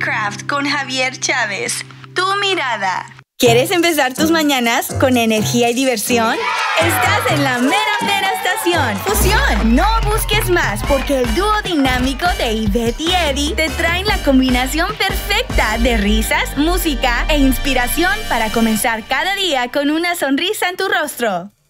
Craft con Javier Chávez. Tu mirada. ¿Quieres empezar tus mañanas con energía y diversión? Estás en la mera estación. Fusión. No busques más porque el dúo dinámico de Ivette y Eddie te traen la combinación perfecta de risas, música e inspiración para comenzar cada día con una sonrisa en tu rostro.